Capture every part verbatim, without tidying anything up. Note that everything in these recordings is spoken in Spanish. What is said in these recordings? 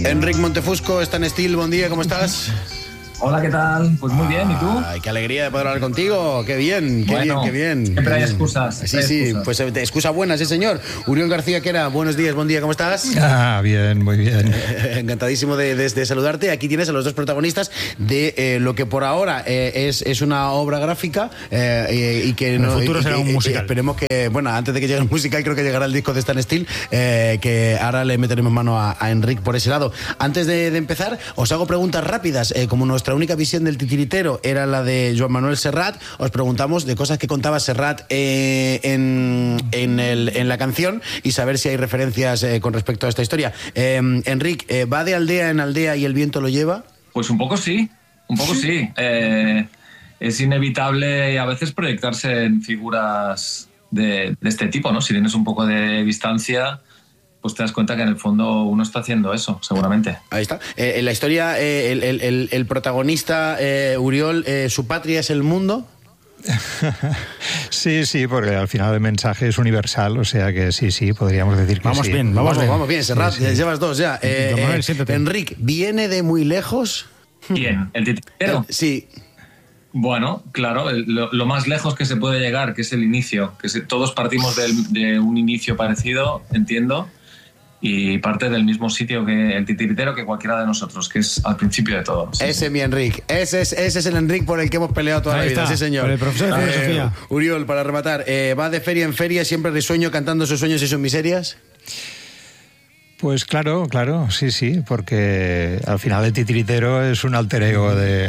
Enric Montefusco, Stan Steel, buen día, ¿cómo estás? Hola, ¿qué tal? Pues muy bien, ¿y tú? Ay, qué alegría de poder hablar contigo, qué bien, qué bueno, bien, qué bien. Siempre hay excusas. Sí, hay sí, excusas. pues de excusa buena, sí señor. Uriol García Quera, buenos días, buen día, ¿cómo estás? Ah, bien, muy bien. Eh, encantadísimo de, de, de saludarte. Aquí tienes a los dos protagonistas de eh, lo que por ahora eh, es, es una obra gráfica eh, y que en no, el futuro y, será y, un musical. Y esperemos que, bueno, antes de que llegue el musical, creo que llegará el disco de Stan Steel, eh, que ahora le meteremos mano a, a Enric por ese lado. Antes de, de empezar, os hago preguntas rápidas. Eh, como nuestra única visión del titiritero era la de Joan Manuel Serrat, os preguntamos de cosas que contaba Serrat eh, en, en, el, en la canción y saber si hay referencias eh, con respecto a esta historia. Eh, Enric, eh, ¿va de aldea en aldea y el viento lo lleva? Pues un poco sí, un poco sí. Eh, es inevitable a veces proyectarse en figuras de, de este tipo, ¿no? Si tienes un poco de distancia, pues te das cuenta que en el fondo uno está haciendo eso, seguramente. Ahí está. Eh, en la historia, eh, el, el, el, el protagonista, eh, Uriol, eh, su patria es el mundo. Sí, sí, porque al final el mensaje es universal, o sea que sí, sí, podríamos decir que vamos sí. Bien, vamos, vamos bien, vamos bien, Serrat, sí, sí. Llevas dos ya. Eh, Manuel, eh, Enric, ¿viene de muy lejos? ¿Quién? ¿El titiritero? Eh, sí. Bueno, claro, el, lo, lo más lejos que se puede llegar, que es el inicio, que se, todos partimos del, de un inicio parecido, entiendo, y parte del mismo sitio que el titiritero que cualquiera de nosotros, que es al principio de todo. Sí, ese sí. mi Enric, ese es, ese es el Enric por el que hemos peleado toda Ahí la vida, está, sí señor. por el profesor de filosofía. Eh, Uriol, para rematar, eh, ¿va de feria en feria siempre risueño cantando sus sueños y sus miserias? Pues claro, claro, sí, sí, porque al final el titiritero es un alter ego de,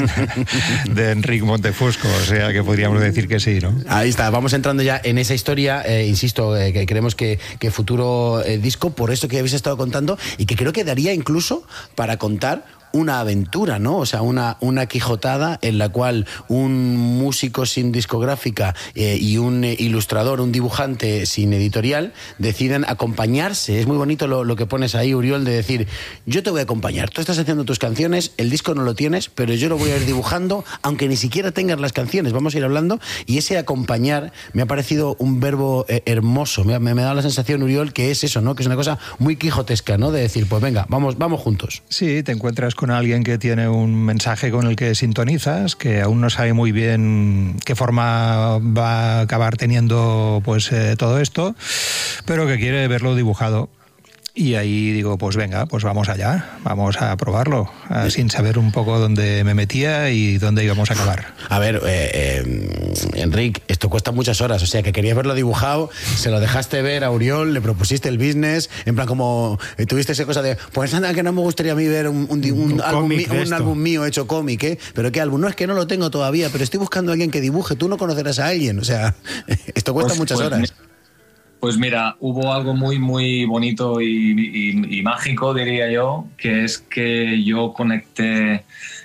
de Enric Montefusco, o sea que podríamos decir que sí, ¿no? Ahí está, vamos entrando ya en esa historia, eh, insisto, eh, que creemos que, que futuro eh, disco, por esto que habéis estado contando, y que creo que daría incluso para contar una aventura, ¿no? O sea, una, una quijotada en la cual un músico sin discográfica eh, y un eh, ilustrador, un dibujante sin editorial, deciden acompañarse. Es muy bonito lo, lo que pones ahí, Uriol, de decir, yo te voy a acompañar, tú estás haciendo tus canciones, el disco no lo tienes, pero yo lo voy a ir dibujando, aunque ni siquiera tengas las canciones, vamos a ir hablando, y ese acompañar me ha parecido un verbo eh, hermoso, me, me, me da la sensación, Uriol, que es eso, ¿no? Que es una cosa muy quijotesca, ¿no? De decir, pues venga, vamos, vamos juntos. Sí, te encuentras con alguien que tiene un mensaje con el que sintonizas, que aún no sabe muy bien qué forma va a acabar teniendo pues eh, todo esto, pero que quiere verlo dibujado. Y ahí digo, pues venga, pues vamos allá, vamos a probarlo, eh, sin saber un poco dónde me metía y dónde íbamos a acabar. A ver, eh, eh, Enric, esto cuesta muchas horas, o sea, que querías verlo dibujado, se lo dejaste ver a Uriol, le propusiste el business, en plan como eh, tuviste esa cosa de, pues nada, que no me gustaría a mí ver un, un, un, un, álbum, mi, un álbum mío hecho cómic, ¿eh? Pero ¿qué álbum? No, es que no lo tengo todavía, pero estoy buscando a alguien que dibuje, tú no conocerás a alguien, o sea, esto cuesta pues, muchas pues, horas. Pues mira, hubo algo muy, muy bonito y, y, y mágico, diría yo, que es que yo conecté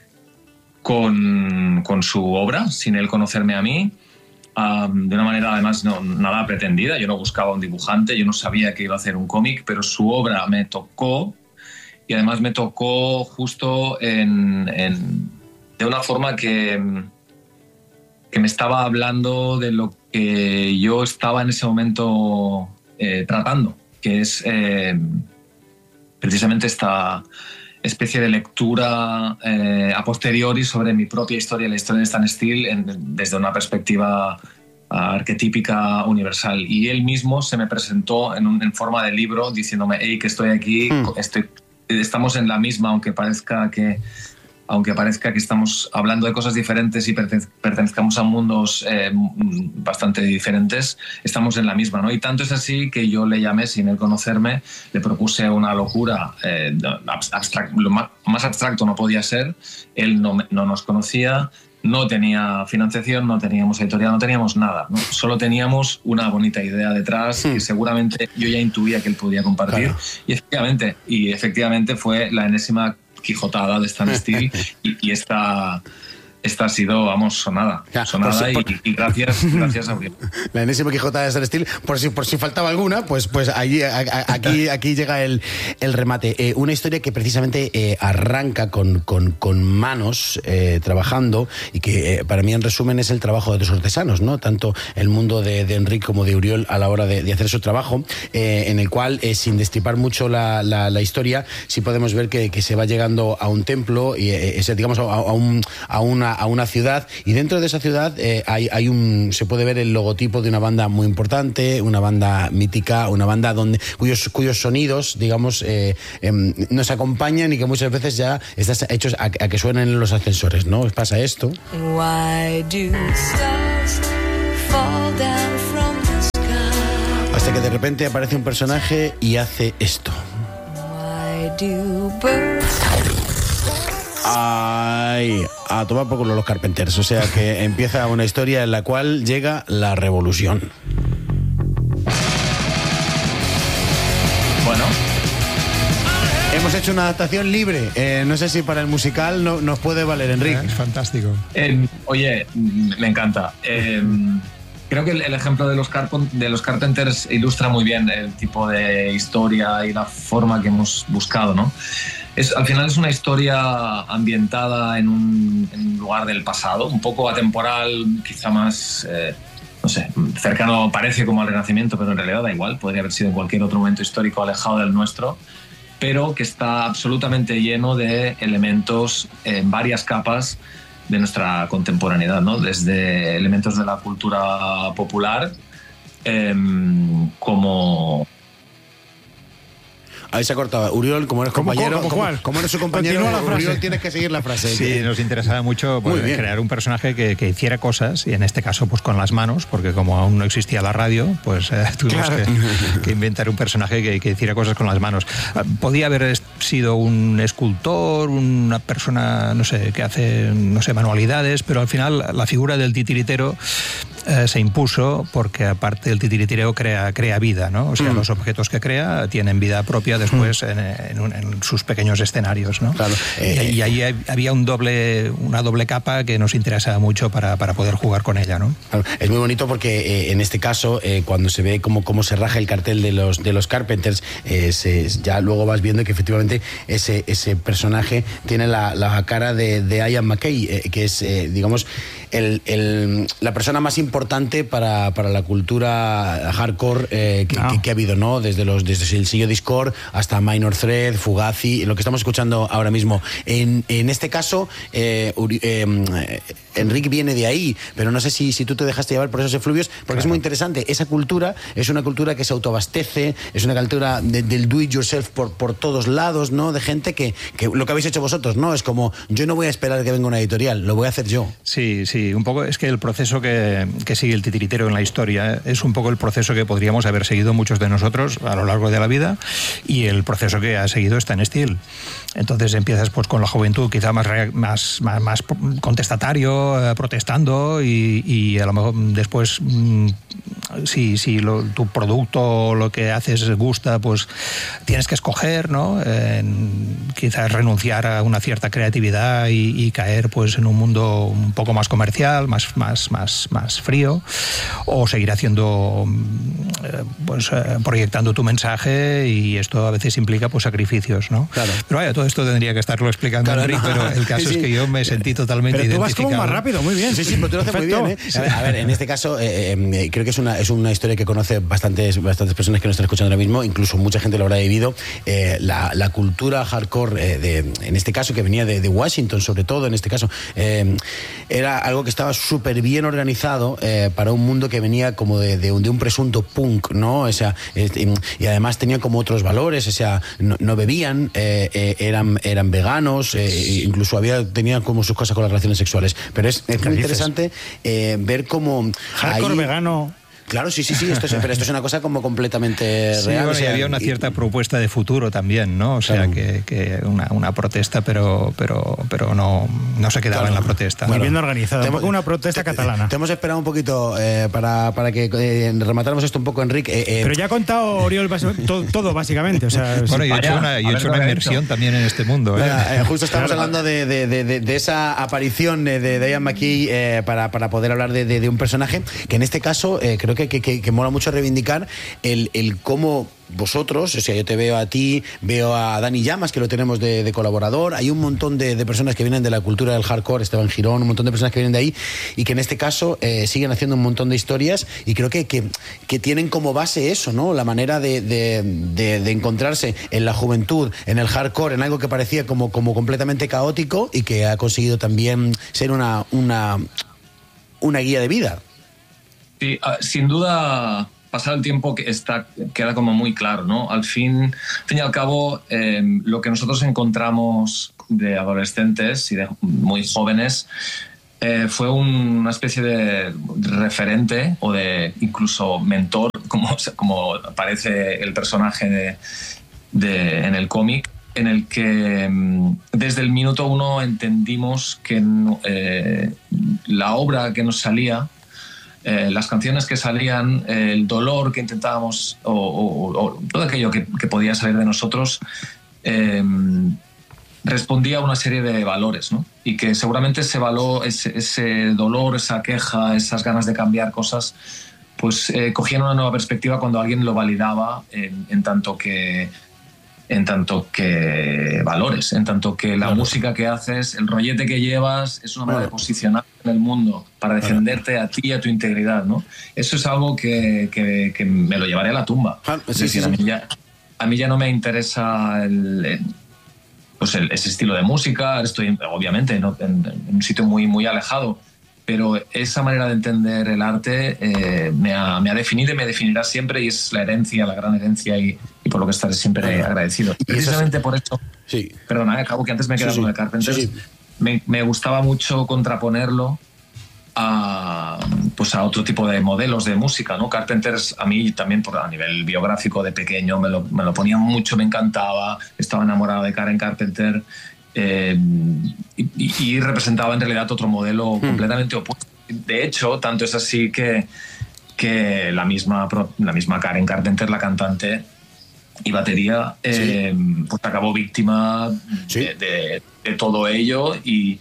con, con su obra, sin él conocerme a mí, um, de una manera además no, nada pretendida. Yo no buscaba un dibujante, yo no sabía que iba a hacer un cómic, pero su obra me tocó, y además me tocó justo en, en, de una forma que, que me estaba hablando de lo que yo estaba en ese momento eh, tratando, que es eh, precisamente esta especie de lectura eh, a posteriori sobre mi propia historia, la historia de Stan Steel, en, desde una perspectiva arquetípica universal. Y él mismo se me presentó en, un, en forma de libro diciéndome, hey, que estoy aquí, mm. estoy, estamos en la misma, aunque parezca que aunque parezca que estamos hablando de cosas diferentes y pertenezcamos a mundos eh, bastante diferentes, estamos en la misma, ¿no? Y tanto es así que yo le llamé, sin él conocerme, le propuse una locura, eh, abstract, lo más, más abstracto no podía ser, él no, no nos conocía, no tenía financiación, no teníamos editorial, no teníamos nada, ¿no? Solo teníamos una bonita idea detrás que seguramente yo ya intuía que él podía compartir. Claro. Y efectivamente, y efectivamente fue la enésima quijotada de Stan Steel y, y esta, esta ha sido, vamos, sonada. Ya, sonada por si, y, por... y gracias, gracias a Uriol. La enésima Quijotada de Star Steel, por si, por si faltaba alguna, pues, pues allí, a, a, aquí, aquí llega el, el remate. Eh, una historia que precisamente eh, arranca con, con, con manos eh, trabajando y que eh, para mí en resumen es el trabajo de los artesanos, ¿no? Tanto el mundo de, de Enric como de Uriol a la hora de, de hacer su trabajo, eh, en el cual, eh, sin destripar mucho la, la, la historia, sí podemos ver que, que se va llegando a un templo, y eh, ese, digamos, a, a, un, a una a una ciudad, y dentro de esa ciudad eh, hay, hay un, se puede ver el logotipo de una banda muy importante, una banda mítica, una banda donde cuyos, cuyos sonidos, digamos, eh, eh, nos acompañan y que muchas veces ya están hechos a, a que suenen en los ascensores, ¿no? ¿Os pasa esto? Why do stars fall down from the sky? Hasta que de repente aparece un personaje y hace esto. Why do birds... Ay, a tomar por culo los Carpenters. O sea que empieza una historia en la cual llega la revolución. Bueno, hemos hecho una adaptación libre. Eh, no sé si para el musical no, nos puede valer, Enrique. Es fantástico. Eh, oye, me encanta. Eh, creo que el, el ejemplo de los, Carpon, de los Carpenters ilustra muy bien el tipo de historia y la forma que hemos buscado, ¿no? Es, al final es una historia ambientada en un, en un lugar del pasado, un poco atemporal, quizá más, eh, no sé, cercano, parece como al Renacimiento, pero en realidad da igual, podría haber sido en cualquier otro momento histórico alejado del nuestro, pero que está absolutamente lleno de elementos en varias capas de nuestra contemporaneidad, ¿no? Desde elementos de la cultura popular, eh, como... Ahí se ha cortado. Uriol, como eres compañero, ¿Cómo, como, como eres su compañero, Uriol, tienes que seguir la frase. Sí, que... nos interesaba mucho pues, crear un personaje que, que hiciera cosas, y en este caso pues con las manos, porque como aún no existía la radio, pues eh, tuvimos claro. que, que inventar un personaje que, que hiciera cosas con las manos. Podía haber sido un escultor, una persona, no sé, que hace, no sé, manualidades, pero al final la figura del titiritero eh, se impuso porque aparte el titiritero crea, crea vida, ¿no? O sea, mm. los objetos que crea tienen vida propia después mm. en, en, en sus pequeños escenarios, ¿no? Claro. Eh, y, y ahí había un doble, una doble capa que nos interesaba mucho para, para poder jugar con ella, ¿no? Claro. Es muy bonito porque eh, en este caso, eh, cuando se ve cómo, cómo se raja el cartel de los, de los Carpenters, eh, se, ya luego vas viendo que efectivamente ese, ese personaje tiene la, la cara de, de Ian MacKaye, eh, que es, eh, digamos, el, el, la persona más importante para, para la cultura hardcore eh, que, no. que, que ha habido, ¿no? Desde, los, desde el sello Discord hasta Minor Threat, Fugazi, lo que estamos escuchando ahora mismo. En, en este caso, eh, eh, Enric viene de ahí, pero no sé si, si tú te dejaste llevar por esos efluvios, porque claro. es muy interesante. Esa cultura es una cultura que se autoabastece, es una cultura de, del do it yourself por, por todos lados, ¿no? De gente que, que lo que habéis hecho vosotros, ¿no? Es como, yo no voy a esperar que venga una editorial, lo voy a hacer yo. Sí, sí, un poco es que el proceso que, que sigue el titiritero en la historia es un poco el proceso que podríamos haber seguido muchos de nosotros a lo largo de la vida, y el proceso que ha seguido Stan Steel. Entonces empiezas pues con la juventud quizá más, más, más, más contestatario, eh, protestando, y, y a lo mejor después mmm, si, si lo, tu producto, lo que haces gusta, pues tienes que escoger, ¿no? Eh, quizás renunciar a una cierta creatividad y, y caer pues en un mundo un poco más comercial, más, más, más, más frío, o seguir haciendo eh, pues eh, proyectando tu mensaje, y esto a veces implica pues sacrificios, ¿no? Claro. Pero vaya, todo esto tendría que estarlo explicando claro, Enric, no. pero el caso sí, sí. es que yo me sentí totalmente pero tú identificado. vas como más rápido, muy bien. Sí, sí, pero tú lo haces muy bien, ¿eh? A ver, a ver, en este caso eh, eh, creo que es una, es una historia que conoce bastantes, bastantes personas que nos están escuchando ahora mismo, incluso mucha gente lo habrá vivido. Eh, la, la cultura hardcore, eh, de, en este caso que venía de, de Washington, sobre todo en este caso, eh, era algo que estaba súper bien organizado eh, para un mundo que venía como de, de, un, de un presunto punk, ¿no? O sea, eh, y además tenía como otros valores, o sea, no, no bebían, eh, eh, eran, eran veganos, eh, incluso había, tenían como sus cosas con las relaciones sexuales. Pero es, es muy interesante eh, ver cómo... Hardcore ahí, vegano... Claro, sí, sí, sí, esto es, pero esto es una cosa como completamente sí, real. Bueno, o sea, y había una cierta y, propuesta de futuro también, ¿no? O sea, claro. que, que una, una protesta, pero pero pero no, no se quedaba claro. en la protesta. Muy bien organizada, te, una protesta te, catalana. Te hemos esperado un poquito eh, para, para que eh, rematáramos esto un poco, Enrique. Eh, eh. Pero ya ha contado Oriol todo, todo básicamente. O sea, bueno, sí. yo he hecho una, yo he hecho una inmersión hecho. también en este mundo. ¿eh? Nada, eh, justo estamos claro. hablando de, de, de, de esa aparición de, de Ian McKee eh, para, para poder hablar de, de, de un personaje que en este caso eh, creo que, que, que, que mola mucho reivindicar el, el cómo vosotros, o sea, yo te veo a ti, veo a Dani Llamas, que lo tenemos de, de colaborador, hay un montón de, de personas que vienen de la cultura del hardcore, Esteban Girón, un montón de personas que vienen de ahí y que en este caso eh, siguen haciendo un montón de historias y creo que, que, que tienen como base eso, ¿no? La manera de, de, de, de encontrarse en la juventud, en el hardcore, en algo que parecía como, como completamente caótico y que ha conseguido también ser una, una, una guía de vida. Sí, uh, sin duda... Pasado el tiempo que está, queda como muy claro, ¿no? Al fin, al fin y al cabo, eh, lo que nosotros encontramos de adolescentes y de muy jóvenes eh, fue un, una especie de referente o de incluso mentor, como, como aparece el personaje de, de, en el cómic, en el que desde el minuto uno entendimos que eh, la obra que nos salía, Eh, las canciones que salían, eh, el dolor que intentábamos o, o, o todo aquello que, que podía salir de nosotros eh, respondía a una serie de valores, ¿no? Y que seguramente ese valor, ese, ese dolor, esa queja, esas ganas de cambiar cosas, pues eh, cogían una nueva perspectiva cuando alguien lo validaba en, en tanto que en tanto que valores, en tanto que la claro. música que haces, el rollete que llevas, es una manera claro. de posicionarte en el mundo para defenderte claro. a ti y a tu integridad, ¿no? Eso es algo que, que, que me lo llevaré a la tumba. Ah, sí, es decir, sí, sí. A, mí ya, a mí ya no me interesa el, el, pues el, ese estilo de música, estoy obviamente ¿no? en, en un sitio muy, muy alejado, pero esa manera de entender el arte eh, me, ha, me ha definido y me definirá siempre, y es la herencia, la gran herencia, y, y por lo que estaré siempre bueno, agradecido. Y precisamente por eso, sí. perdona, acabo que antes me he quedado sí, con el Carpenter, sí, sí. me, me gustaba mucho contraponerlo a, pues a otro tipo de modelos de música, ¿no? Carpenters a mí también por, a nivel biográfico de pequeño me lo, me lo ponía mucho, me encantaba, estaba enamorado de Karen Carpenter. Eh, y, y representaba en realidad otro modelo mm. completamente opuesto. De hecho, tanto es así que, que la, misma, la misma Karen Carpenter, la cantante y batería, eh, sí. pues acabó víctima sí. de, de, de todo ello y,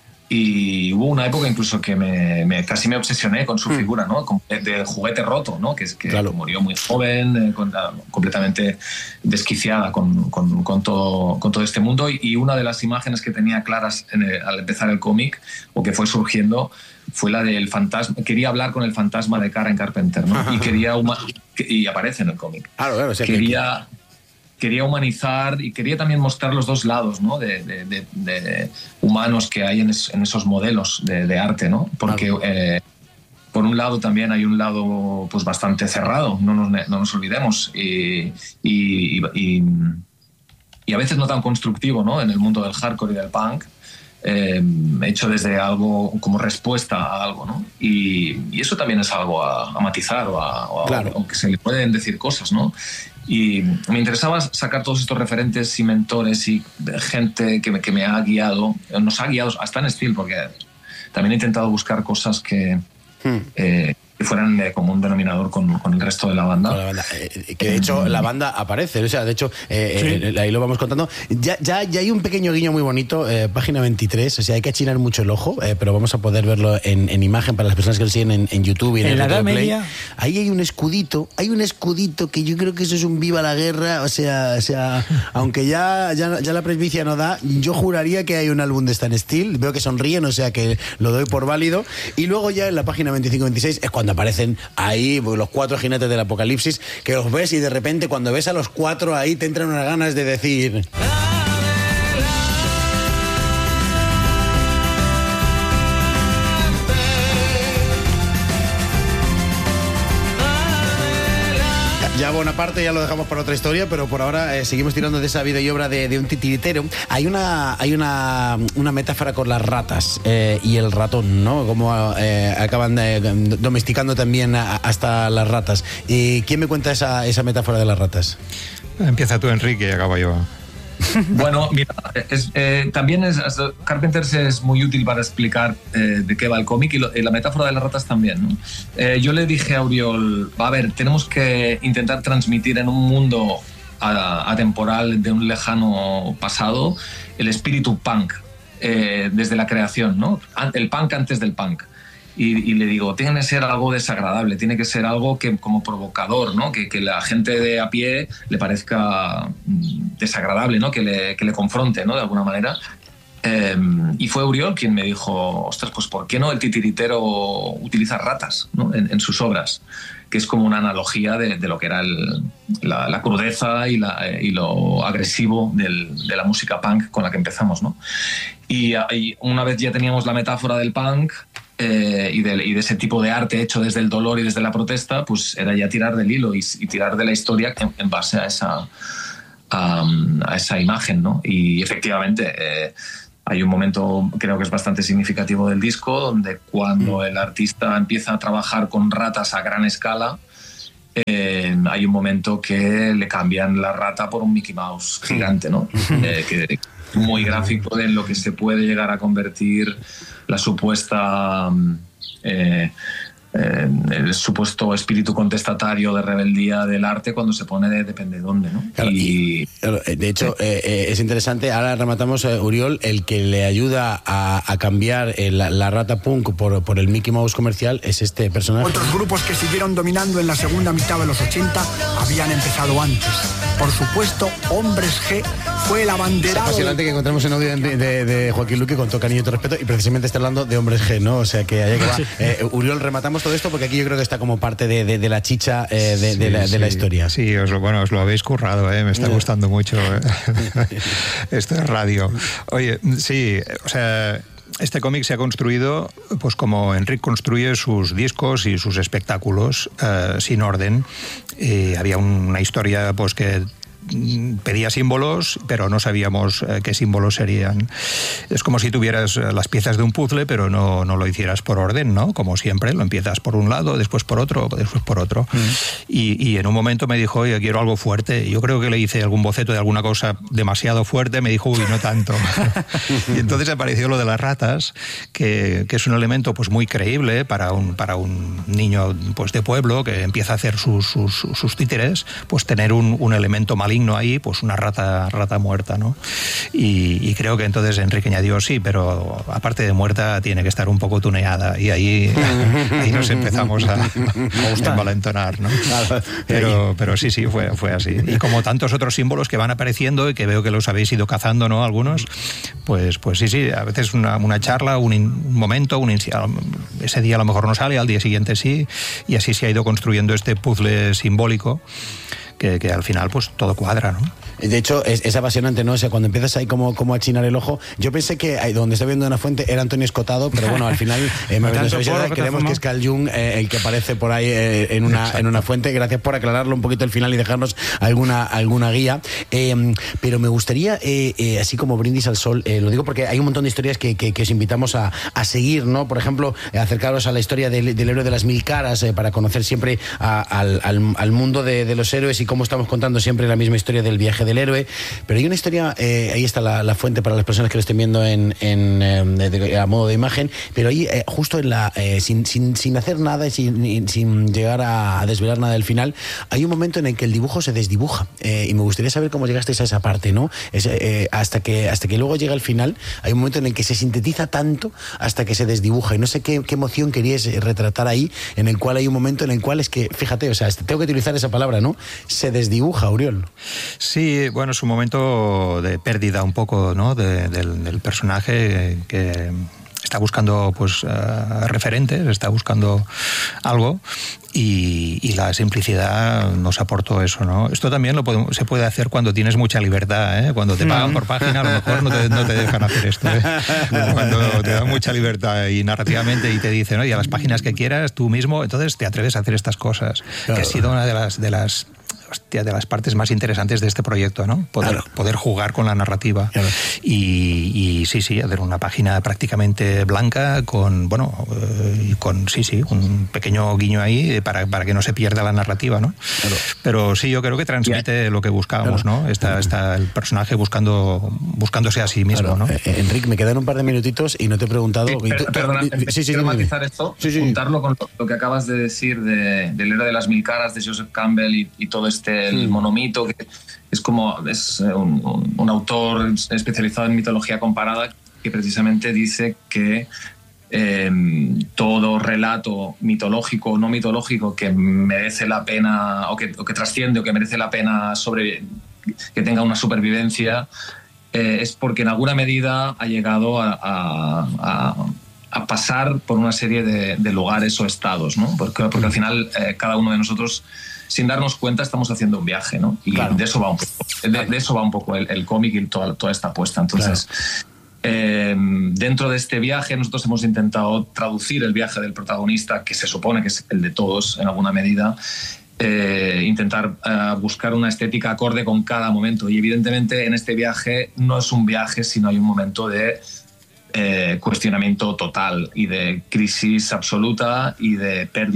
y hubo una época incluso que me, me, casi me obsesioné con su mm. figura, ¿no? De, de juguete roto, ¿no? Que, que claro. murió muy joven, eh, con, completamente desquiciada con, con, con, todo, con todo este mundo. Y, y una de las imágenes que tenía claras en el, al empezar el cómic, o que fue surgiendo, fue la del fantasma. Quería hablar con el fantasma de Karen Carpenter, ¿no? Y quería y aparece en el cómic. Claro, claro, sí, quería... quería humanizar y quería también mostrar los dos lados, ¿no? de, de, de, de humanos que hay en, es, en esos modelos de, de arte, ¿no? Porque claro. eh, por un lado también hay un lado pues bastante cerrado, no nos, no nos olvidemos, y, y, y, y a veces no tan constructivo, ¿no? En el mundo del hardcore y del punk, eh, hecho desde algo como respuesta a algo, ¿no? Y, y eso también es algo a, a matizar o a, o a claro. o que se le pueden decir cosas, ¿no? Y me interesaba sacar todos estos referentes y mentores y gente que me, que me ha guiado, nos ha guiado hasta en Steel, porque también he intentado buscar cosas que, hmm. eh, que fueran de común denominador con, con el resto de la banda. La banda. Eh, que de hecho la banda aparece, o sea, de hecho, eh, sí. eh, ahí lo vamos contando. Ya, ya, ya hay un pequeño guiño muy bonito, eh, página veintitrés, o sea, hay que achinar mucho el ojo, eh, pero vamos a poder verlo en, en imagen para las personas que lo siguen en, en YouTube y en, en el la Edad Media. Ahí hay un escudito, hay un escudito que yo creo que eso es un viva la guerra, o sea, o sea aunque ya, ya, ya la presbicia no da, yo juraría que hay un álbum de Stan Steel, veo que sonríen, o sea que lo doy por válido, y luego ya en la página veinticinco veintiséis es cuando aparecen ahí pues, los cuatro jinetes del apocalipsis, que los ves y de repente cuando ves a los cuatro ahí te entran unas ganas de decir... Ya Bonaparte ya lo dejamos para otra historia, pero por ahora eh, seguimos tirando de esa vida y obra de, de un titiritero. Hay una hay una, una metáfora con las ratas eh, y el ratón, ¿no? Como eh, acaban eh, domesticando también a, hasta las ratas. ¿Y quién me cuenta esa, esa metáfora de las ratas? Empieza tú, Enrique, y acabo yo. Bueno, mira, es, eh, también es, Carpenters es muy útil para explicar eh, de qué va el cómic y, lo, y la metáfora de las ratas también, ¿no? Eh, yo le dije a Oriol, a ver, tenemos que intentar transmitir en un mundo atemporal de un lejano pasado el espíritu punk eh, desde la creación, ¿no? El punk antes del punk. Y, y le digo, tiene que ser algo desagradable, tiene que ser algo que como provocador, ¿no? Que, que la gente de a pie le parezca desagradable, ¿no? Que le, que le confronte, ¿no? De alguna manera. Eh, y fue Oriol quien me dijo, ostras, pues ¿por qué no el titiritero utiliza ratas, ¿no? en, en sus obras? Que es como una analogía de, de lo que era el, la, la crudeza y, la, y lo agresivo del, de la música punk con la que empezamos, ¿no? Y, y una vez ya teníamos la metáfora del punk, Eh, y, de, y de ese tipo de arte hecho desde el dolor y desde la protesta, pues era ya tirar del hilo y, y tirar de la historia en, en base a esa, um, a esa imagen, ¿no? Y efectivamente eh, hay un momento, creo que es bastante significativo del disco, donde cuando el artista empieza a trabajar con ratas a gran escala, eh, hay un momento que le cambian la rata por un Mickey Mouse gigante, ¿no? Eh, que, muy gráfico de lo que se puede llegar a convertir la supuesta eh, eh, el supuesto espíritu contestatario de rebeldía del arte cuando se pone de depende de dónde, ¿no? Claro, y, y de hecho eh, eh, es interesante. Ahora rematamos, eh, Oriol, el que le ayuda a, a cambiar eh, la, la rata punk por, por el Mickey Mouse comercial es este personaje. Otros grupos que siguieron dominando en la segunda mitad de los ochenta habían empezado antes. Por supuesto, Hombres G fue el abanderado. Es apasionante que encontremos un audio de, de, de Joaquín Luque con todo cariño y todo respeto, y precisamente está hablando de Hombres G, ¿no? O sea que allá que va. Eh, Oriol, rematamos todo esto porque aquí yo creo que está como parte de, de, de la chicha eh, de, sí, de, la, de sí, la historia. Sí, os lo, bueno, os lo habéis currado, ¿eh? Me está gustando mucho ¿eh? Esto es radio. Oye, sí, o sea, este cómic se ha construido pues como Enric construye sus discos y sus espectáculos, eh, sin orden. Eh, había una historia pues que pedía símbolos, pero no sabíamos eh, qué símbolos serían. Es como si tuvieras las piezas de un puzzle, pero no, no lo hicieras por orden, ¿no? Como siempre, lo empiezas por un lado, después por otro, después por otro. Mm. Y, y en un momento me dijo, oye, quiero algo fuerte. Yo creo que le hice algún boceto de alguna cosa demasiado fuerte, me dijo, uy, no tanto. Y entonces apareció lo de las ratas, que, que es un elemento pues muy creíble para un, para un niño pues de pueblo que empieza a hacer sus, sus, sus títeres, pues tener un, un elemento maligno ahí, pues una rata rata muerta, ¿no? Y, y creo que entonces Enrique añadió, sí, pero aparte de muerta tiene que estar un poco tuneada, y ahí, ahí nos empezamos a, a envalentonar, ¿no? Pero, pero sí, sí, fue, fue así. Y como tantos otros símbolos que van apareciendo y que veo que los habéis ido cazando, ¿no? Algunos, pues, pues sí, sí, a veces una, una charla, un, in, un momento, un ese día a lo mejor no sale, al día siguiente sí, y así se ha ido construyendo este puzzle simbólico Que, que al final pues todo cuadra, ¿no? De hecho, es, es apasionante, ¿no? O sea, cuando empiezas ahí como, como a chinar el ojo, yo pensé que ahí donde está viendo una fuente era Antonio Escotado, pero bueno, al final eh, me creemos que es Carl Jung eh, el que aparece por ahí eh, en, una, en una fuente. Gracias por aclararlo un poquito al final y dejarnos alguna, alguna guía. Eh, pero me gustaría, eh, eh, así como brindis al sol, eh, lo digo porque hay un montón de historias que, que, que os invitamos a, a seguir, ¿no? Por ejemplo, eh, acercaros a la historia del, del héroe de las mil caras, eh, para conocer siempre a, al, al, al mundo de, de los héroes y cómo estamos contando siempre la misma historia del viaje del héroe. Pero hay una historia, eh, ahí está la, la fuente para las personas que lo estén viendo en, en, eh, de, a modo de imagen, pero ahí eh, justo en la eh, sin, sin, sin hacer nada y sin, sin llegar a, a desvelar nada del final, hay un momento en el que el dibujo se desdibuja, eh, y me gustaría saber cómo llegasteis a esa parte, ¿no? Es, eh, hasta que hasta que luego llega el final, hay un momento en el que se sintetiza tanto hasta que se desdibuja, y no sé qué, qué emoción queríais retratar ahí, en el cual hay un momento en el cual es que, fíjate, o sea, tengo que utilizar esa palabra, ¿no? Se desdibuja. Dibuja, Oriol. Sí, bueno, es un momento de pérdida un poco, ¿no? de, del, del personaje que está buscando pues uh, referentes, está buscando algo, y, y la simplicidad nos aportó eso, ¿no? Esto también lo podemos, se puede hacer cuando tienes mucha libertad, ¿eh? Cuando te pagan por página, a lo mejor no te, no te dejan hacer esto, ¿eh? Cuando te dan mucha libertad y narrativamente y te dicen, oye, a las páginas que quieras, tú mismo, entonces te atreves a hacer estas cosas, claro. Que ha sido una de las... De las Hostia, de las partes más interesantes de este proyecto, ¿no? Poder, claro. poder jugar con la narrativa. Claro. Y, y sí, sí, hacer una página prácticamente blanca con, bueno, eh, con, sí, sí, un pequeño guiño ahí para, para que no se pierda la narrativa, ¿no? Claro. Pero sí, yo creo que transmite yeah. lo que buscábamos, claro. ¿no? Está, está el personaje buscando, buscándose a sí mismo, claro. ¿no? Eh, Enric, me quedan un par de minutitos y no te he preguntado... Sí, per, tú, perdona, sí, sí, sí, quiero sí, matizar esto, sí, sí. juntarlo con lo que acabas de decir de, del héroe de las mil caras, de Joseph Campbell y, y todo este el mm. monomito, que es como es un, un, un autor especializado en mitología comparada que precisamente dice que eh, todo relato mitológico o no mitológico que merece la pena o que, o que trasciende o que merece la pena sobre, que tenga una supervivencia eh, es porque en alguna medida ha llegado a, a, a a pasar por una serie de, de lugares o estados, ¿no? Porque, porque al final eh, cada uno de nosotros, sin darnos cuenta, estamos haciendo un viaje, ¿no? Y claro. de eso va un poco, de, de eso va un poco el, el cómic y toda, toda esta apuesta. Entonces, claro. eh, dentro de este viaje nosotros hemos intentado traducir el viaje del protagonista, que se supone que es el de todos en alguna medida, eh, intentar eh, buscar una estética acorde con cada momento. Y evidentemente en este viaje no es un viaje, sino hay un momento de Eh, cuestionamiento total y de crisis absoluta y de pérdida